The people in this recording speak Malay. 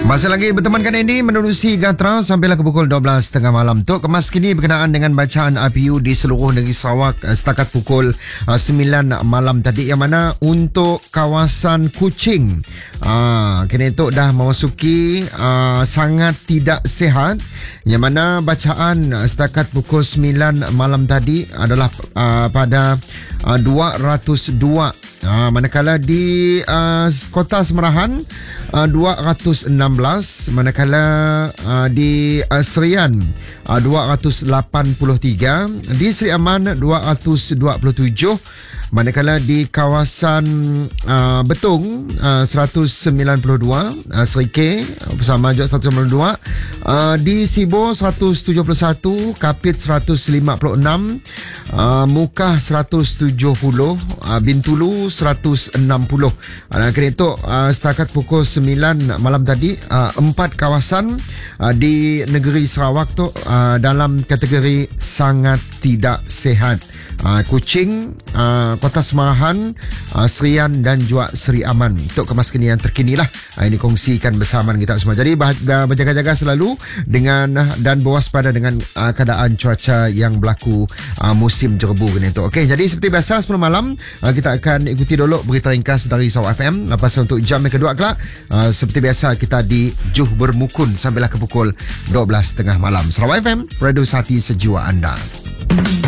Masih lagi bertemankan Andy menerusi Gatra sampailah ke pukul 12.30 malam. Untuk kemas kini berkenaan dengan bacaan IPU di seluruh negeri Sarawak setakat pukul 9 malam tadi, yang mana untuk kawasan Kuching kini itu dah memasuki sangat tidak sihat, yang mana bacaan setakat pukul 9 malam tadi adalah pada 202. Manakala di Kota Semerahan 216, manakala di Serian 283, di Seri Aman 227, manakala di kawasan Betung 192, Seri K bersama juga 192, di Sibo 171, Kapit 156, Mukah 170, Bintulu 160. Kena itu setakat pukul 9 malam tadi, 4 kawasan di negeri Sarawak tu dalam kategori sangat tidak sihat. Kuching, Kota Semerahan, Serian dan juga Seri Aman. Untuk kemaskinian terkini lah ini kongsikan bersama kita semua. Jadi berjaga-jaga selalu dengan dan berwaspada dengan keadaan cuaca yang berlaku musim jerebu kena itu. Okey, jadi seperti biasa 10 malam kita akan ikuti dulu berita ringkas dari Sarawak FM. Lepas untuk jam yang kedua kelak, seperti biasa kita di Juh Bermukun sampailah ke pukul 12.30 malam. Sarawak FM, Radio Sati Sejiwa Anda.